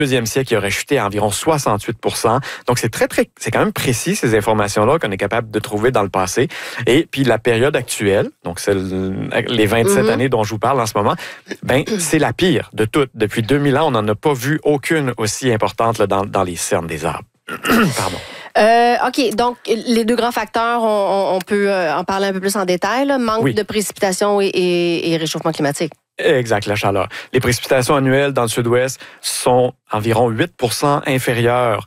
deuxième siècle, il aurait chuté à environ 68 %. Donc, c'est quand même précis, ces informations-là qu'on est capable de trouver dans le passé. Et puis, la période actuelle, donc les 27 années dont je vous parle en ce moment, c'est la pire de toutes. Depuis 2000 ans, on n'en a pas vu aucune aussi importante là, dans les cernes des arbres. Pardon. OK, donc les deux grands facteurs, on peut en parler un peu plus en détail. Là. Manque de précipitations et réchauffement climatique. Exact, la chaleur. Les précipitations annuelles dans le sud-ouest sont environ 8 % inférieures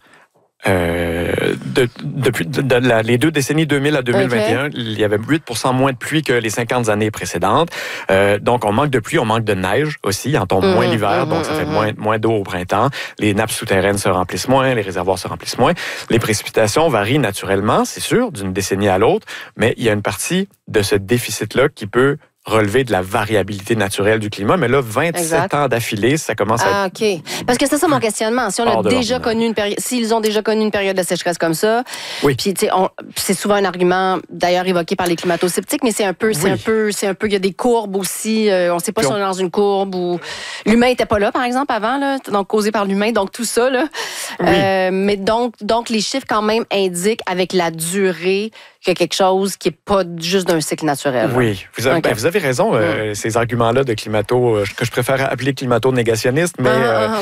depuis les 2 décennies 2000 à 2021. Okay. Il y avait 8 % moins de pluie que les 50 années précédentes. Donc, on manque de pluie, on manque de neige aussi. Il en tombe moins l'hiver, donc ça fait moins d'eau au printemps. Les nappes souterraines se remplissent moins, les réservoirs se remplissent moins. Les précipitations varient naturellement, c'est sûr, d'une décennie à l'autre, mais il y a une partie de ce déficit-là qui peut relever de la variabilité naturelle du climat. Mais là, 27 ans d'affilée, ça commence à être... OK. Parce que c'est ça mon questionnement. Si on a déjà connu une période, s'ils ont déjà connu une période de sécheresse comme ça, puis tu sais, c'est souvent un argument d'ailleurs évoqué par les climato-sceptiques, mais c'est un peu, il y a des courbes aussi. On ne sait pas si on est dans une courbe où l'humain n'était pas là, par exemple, avant, là, donc causé par l'humain, donc tout ça, là. Mais donc les chiffres quand même indiquent avec la durée qu'il y a quelque chose qui n'est pas juste d'un cycle naturel. Oui, vous avez raison, ces arguments-là de climato, que je préfère appeler climato-négationnistes, mais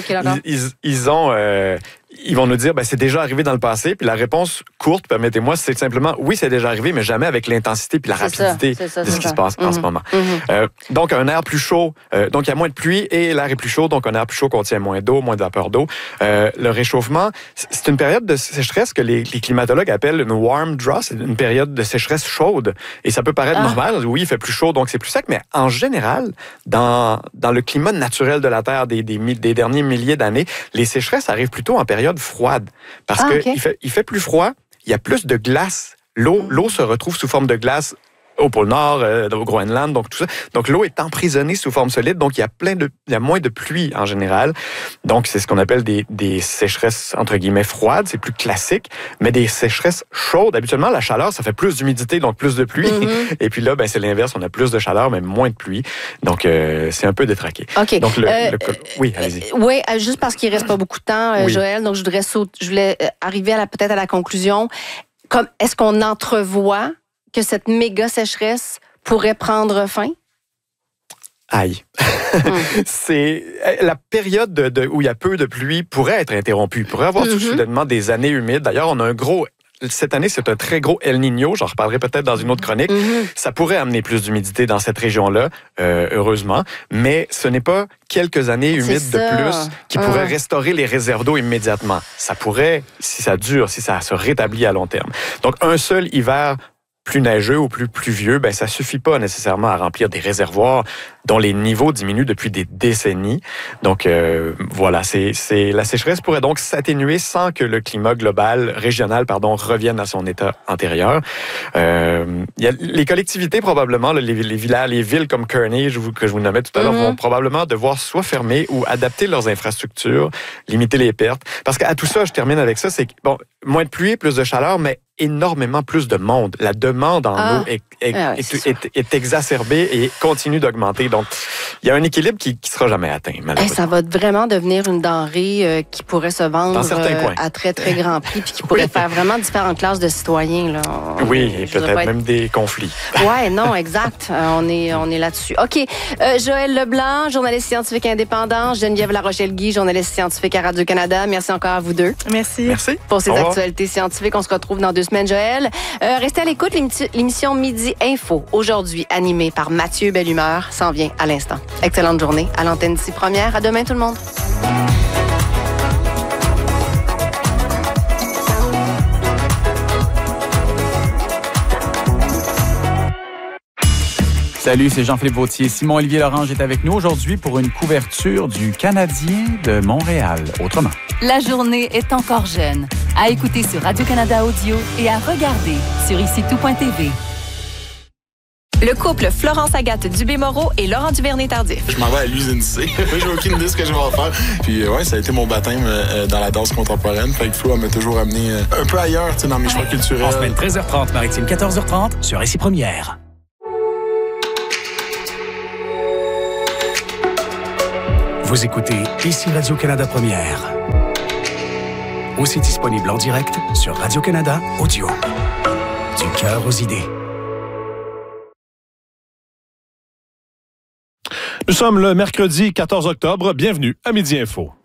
ils vont nous dire, c'est déjà arrivé dans le passé, puis la réponse courte, permettez-moi, c'est simplement, oui, c'est déjà arrivé, mais jamais avec l'intensité puis la rapidité de ce qui se passe en ce moment. Donc, un air plus chaud, donc il y a moins de pluie et l'air est plus chaud, donc un air plus chaud contient moins d'eau, moins de vapeur d'eau. Le réchauffement, c'est une période de sécheresse que les climatologues appellent une warm draw, c'est une période de sécheresse chaude. Et ça peut paraître normal, oui, il fait plus chaud, donc c'est plus sec, mais en général, dans le climat naturel de la Terre des derniers milliers d'années, les sécheresses arrivent plutôt en période froide. Parce qu'il fait plus froid, il y a plus de glace. L'eau se retrouve sous forme de glace au pôle Nord, au Groenland, donc tout ça. Donc l'eau est emprisonnée sous forme solide, donc il y a moins de pluie en général. Donc c'est ce qu'on appelle des sécheresses entre guillemets froides, c'est plus classique, mais des sécheresses chaudes. Habituellement, la chaleur, ça fait plus d'humidité, donc plus de pluie. Et puis là, c'est l'inverse, on a plus de chaleur, mais moins de pluie. Donc c'est un peu détraqué. OK. Donc oui, allez-y. Oui, juste parce qu'il reste pas beaucoup de temps, Joël, donc je voulais arriver peut-être à la conclusion. Est-ce qu'on entrevoit que cette méga sécheresse pourrait prendre fin? Aïe. C'est la période où il y a peu de pluie pourrait être interrompue. Il pourrait y avoir tout soudainement des années humides. D'ailleurs, on a cette année, c'est un très gros El Niño. J'en reparlerai peut-être dans une autre chronique. Ça pourrait amener plus d'humidité dans cette région-là, heureusement. Mais ce n'est pas quelques années humides de plus qui pourraient restaurer les réserves d'eau immédiatement. Ça pourrait, si ça dure, si ça se rétablit à long terme. Donc, un seul hiver plus neigeux ou plus pluvieux, ça suffit pas nécessairement à remplir des réservoirs dont les niveaux diminuent depuis des décennies. Donc voilà, la sécheresse pourrait donc s'atténuer sans que le climat régional, revienne à son état antérieur. Il y a les collectivités probablement, les villes comme Kearney que je vous nommais tout à l'heure vont probablement devoir soit fermer ou adapter leurs infrastructures, limiter les pertes. Parce qu'à tout ça, je termine avec ça, c'est moins de pluie, plus de chaleur, mais énormément plus de monde. La demande en eau est exacerbée et continue d'augmenter. Donc, il y a un équilibre qui ne sera jamais atteint, malheureusement. Ça va vraiment devenir une denrée qui pourrait se vendre à très, très grand prix puis qui pourrait faire vraiment différentes classes de citoyens. Là. Oui, et peut-être même des conflits. Oui, non, exact. On est là-dessus. OK. Joël Leblanc, journaliste scientifique indépendant. Geneviève Larochelle-Guy, journaliste scientifique à Radio-Canada. Merci encore à vous deux. Merci. Pour ces actualités scientifiques. On se retrouve dans 2 semaines, Joël. Restez à l'écoute. L'émission Midi Info, aujourd'hui animée par Mathieu Bellumeur, s'en vient à l'instant. Excellente journée à l'antenne d'ici première. À demain, tout le monde. Salut, c'est Jean-Philippe Vautier. Simon-Olivier Lorange est avec nous aujourd'hui pour une couverture du Canadien de Montréal. Autrement. La journée est encore jeune. À écouter sur Radio-Canada Audio et à regarder sur icitout.tv. Le couple Florence-Agathe Dubé-Moreau et Laurent Duvernay-Tardif. Je m'en vais à l'usine C. J'ai aucune idée de ce que je vais en faire. Puis ça a été mon baptême dans la danse contemporaine. Fait que Flo m'a toujours amené un peu ailleurs dans mes choix culturels. En semaine 13h30, Maritime 14h30 sur Ici Première. Vous écoutez ici Radio-Canada Première. Aussi disponible en direct sur Radio-Canada Audio. Du cœur aux idées. Nous sommes le mercredi 14 octobre. Bienvenue à Midi Info.